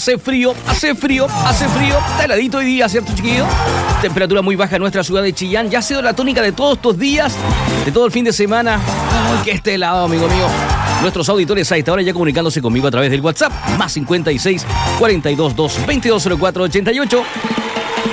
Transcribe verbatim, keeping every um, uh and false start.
hace frío, hace frío, hace frío. Está heladito hoy día, ¿cierto, chiquillo? Temperatura muy baja en nuestra ciudad de Chillán. Ya ha sido la tónica de todos estos días, de todo el fin de semana. Ay, que esté helado, amigo mío. Nuestros auditores a esta hora ya comunicándose conmigo a través del WhatsApp. Más cincuenta y seis, cuarenta y dos, dos, veintidós, cero cuatro, ochenta y ocho.